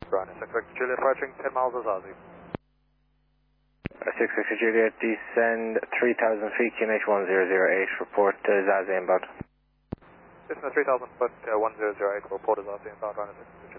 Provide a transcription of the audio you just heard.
Brownie 6 Victor Juliet, approaching 10 miles of Zazi. 6 Victor Juliet, descend 3,000 feet, QNH 1008, report Zazi inbound. Listen to 3,000 foot 1008, report Zazi inbound, Brownie 6 Victor